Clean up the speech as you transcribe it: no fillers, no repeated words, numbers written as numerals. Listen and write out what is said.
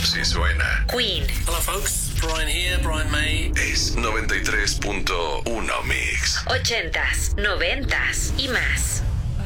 Sí suena. Queen. Hello folks, Brian here, Brian May. Es 93.1 Mix. 80s, 90s y más.